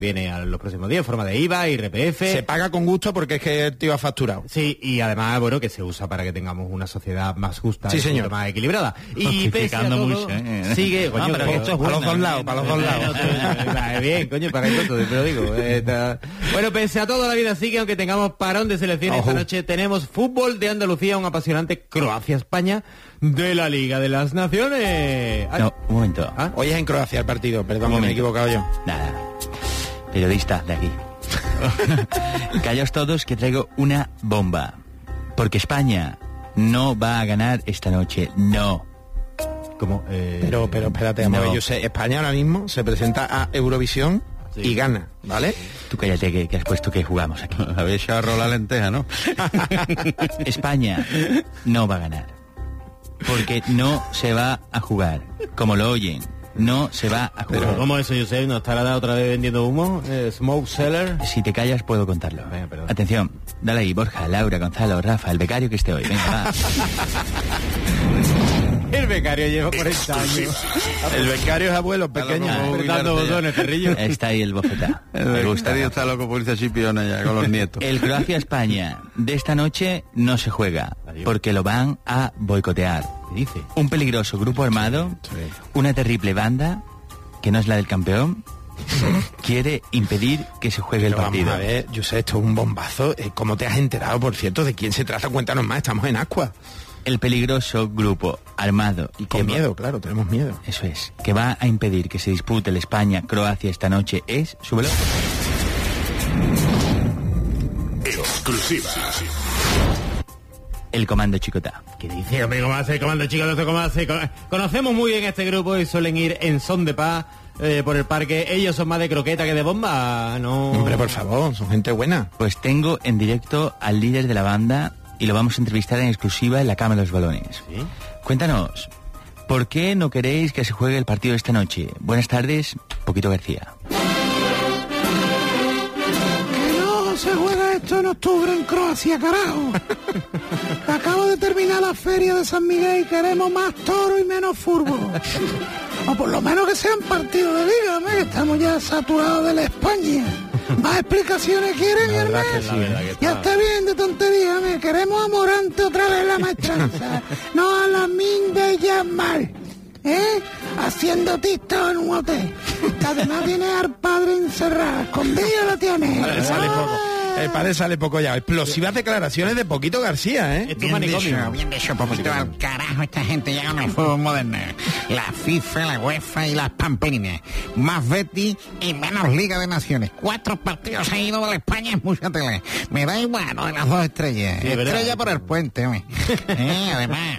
viene a los próximos días en forma de IVA, IRPF. Se paga con gusto porque es que el tío ha facturado. Sí, y además, bueno, que se usa para que tengamos una sociedad más justa, sí, señor, más equilibrada. Y pese a todo, mucho, sigue, coño, pero esto es para los dos lados, para los dos lados. Bien, coño, para que todo, te lo digo. Bueno, pese a todo, la vida sigue, aunque tengamos parón de selecciones. Esta noche tenemos fútbol de Andalucía, un apasionante Croacia-España de la Liga de las Naciones. No, un momento. ¿Ah? Hoy es en Croacia el partido, perdón, me he equivocado yo. Nada. Periodista de aquí. Callaos todos que traigo una bomba. Porque España no va a ganar esta noche. No. ¿Cómo? Pero espérate, amor, yo sé, España ahora mismo se presenta a Eurovisión y gana, ¿vale? Tú cállate que has puesto que jugamos aquí. Habéis echado a rolar la lenteja, ¿no? España no va a ganar. Porque no se va a jugar. Como lo oyen. No se va a jugar. ¿Pero cómo eso, Josep? ¿No estará otra vez vendiendo humo? ¿Smoke seller? Si te callas puedo contarlo. Venga, atención, dale ahí, Borja, Laura, Gonzalo, Rafa, el becario que esté hoy. Venga, va. El becario lleva 40 años. El becario es abuelo pequeño. Apretando botones, perrillo. Está ahí el bofetá. Me gusta. Está loco por irse a Chipiona ya con los nietos. El Croacia-España de esta noche no se juega. Porque lo van a boicotear. ¿Qué dice? Un peligroso grupo armado, una terrible banda, que no es la del campeón, quiere impedir que se juegue el partido. Vamos a ver, yo sé, esto es un bombazo. ¿Cómo te has enterado, por cierto, de quién se trata? Cuéntanos más, estamos en Ascua. El peligroso grupo armado. Y con miedo, claro, tenemos miedo. Eso es, que va a impedir que se dispute el España-Croacia esta noche es... Súbelo. Exclusiva. El Comando Chicotá. ¿Qué dice, hombre? ¿Cómo hace el Comando Chicotá? ¿Cómo hace? Conocemos muy bien este grupo y suelen ir en son de paz por el parque. Ellos son más de croqueta que de bomba, ¿no? Hombre, por favor, son gente buena. Pues tengo en directo al líder de la banda y lo vamos a entrevistar en exclusiva en la Cama de los Balones. ¿Sí? Cuéntanos, ¿por qué no queréis que se juegue el partido esta noche? Buenas tardes, Poquito García. Se juega esto en octubre en Croacia, carajo. Acabo de terminar la feria de San Miguel y queremos más toro y menos fútbol. O por lo menos que sean partidos de liga, ¿me? Que estamos ya saturados de la España. ¿Más explicaciones quieren, hermano? Ya está bien de tontería, ¿me? Queremos a Morante otra vez la maestranza. No a la min de Yamal. Haciendo TikTok en un hotel. Que además tiene al padre encerrado. Escondido lo tiene. El padre sale poco ya. Explosivas declaraciones de Poquito García, ¿eh? Bien dicho, Poquito al carajo esta gente ya con el fútbol moderno. La FIFA, la UEFA y las Pamplinas. Más Betis y menos Liga de Naciones. 4 partidos seguidos de la España es mucha tele. Me da igual, ¿no? De las 2 estrellas. Sí, estrella por el puente, hombre. Además...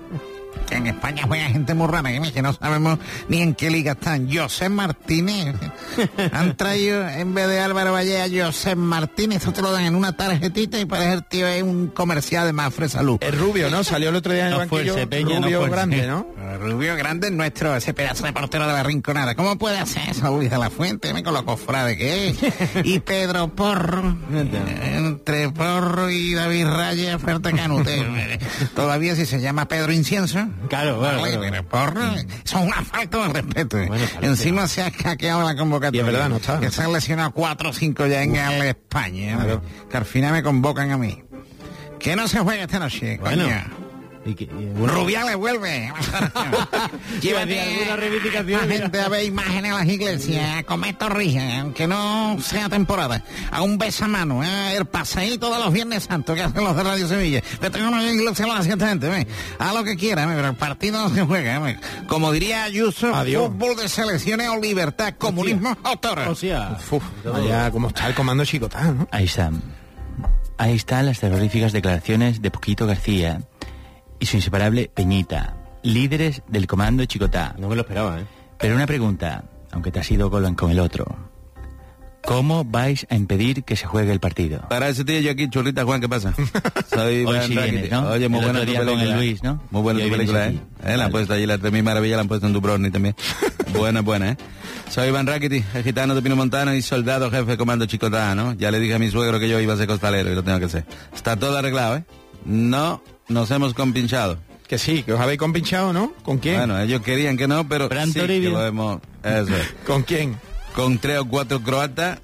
En España juega gente muy rara, que no sabemos ni en qué liga están. José Martínez. Han traído, en vez de Álvaro Valle, a José Martínez. Eso te lo dan en una tarjetita y parece el tío es un comercial de Mafre Salud. Es rubio, ¿no? Salió el otro día en el banquillo. Rubio grande, ¿no? Rubio grande es nuestro, ese pedazo de portero de la Rinconada. ¿Cómo puede hacer eso, Luis de la Fuente? Me coloco frade que es. Y Pedro Porro. Entre Porro y David Raya, oferta canute. Todavía si se llama Pedro Incienso. Claro. Pero Porro, eso es una falta de respeto. Bueno, encima se ha hackeado la convocatoria. Y es verdad, no está. Que se han lesionado 4 o 5 ya en el España. Claro. Que al final me convocan a mí. Que no se juegue esta noche, bueno. Coño. Rubiales vuelve. Llévate alguna reivindicación. La gente a ver imágenes en las iglesias, a comer torrijas, aunque no sea temporada, a un besamano, el paseíto de los Viernes Santos que hacen los de Radio Sevilla. Pero tengo una iglesia lo hace esta gente, a lo que quiera, pero el partido no se juega. Como diría Ayuso, adiós. Fútbol de selecciones o libertad, comunismo o toro. O sea, allá como está el Comando Chicotá, ¿no? Ahí están las terroríficas declaraciones de Poquito García y su inseparable Peñita, líderes del Comando Chicotá. No me lo esperaba, ¿eh? Pero una pregunta, aunque te has ido con el otro. ¿Cómo vais a impedir que se juegue el partido? Para ese tío yo aquí, churrita, Juan, ¿qué pasa? Soy hoy sí vienes, ¿no? Oye, muy buena tu película. Con el Luis, ¿no? Muy buena tu película, ¿eh? La han puesto allí, la de mi maravilla, la han puesto en Dubrovnik también. buena, ¿eh? Soy Iván Rakiti, el gitano de Pino Montano y soldado jefe Comando Chicotá, ¿no? Ya le dije a mi suegro que yo iba a ser costalero y lo tengo que hacer. Está todo arreglado, ¿eh? No nos hemos compinchado. Que sí, que os habéis compinchado, ¿no? ¿Con quién? Bueno, ellos querían que no, pero sí que lo hemos... Eso. ¿Con quién? con 3 o 4 croatas